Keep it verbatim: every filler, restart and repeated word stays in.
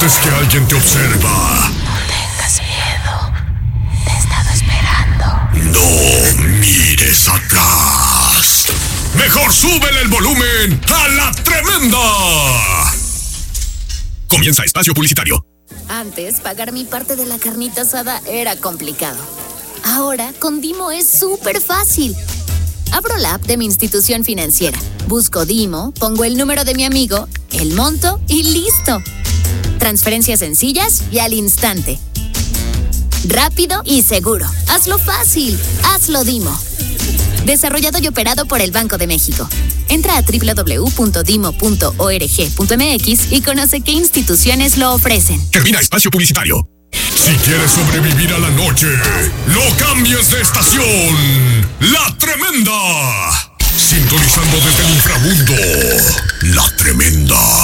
sientes que alguien te observa. No tengas miedo. Te he estado esperando. No mires atrás. Mejor súbele el volumen a La Tremenda. Comienza espacio publicitario. Antes, pagar mi parte de la carnita asada era complicado. Ahora, con Dimo es súper fácil. Abro la app de mi institución financiera, busco Dimo, pongo el número de mi amigo, el monto y ¡listo! Transferencias sencillas y al instante. Rápido y seguro. Hazlo fácil. Hazlo Dimo. Desarrollado y operado por el Banco de México. Entra a doble u doble u doble u punto dimo punto org punto m x y conoce qué instituciones lo ofrecen. Termina espacio publicitario. Si quieres sobrevivir a la noche, no cambies de estación. La Tremenda. Sintonizando desde el inframundo. La Tremenda.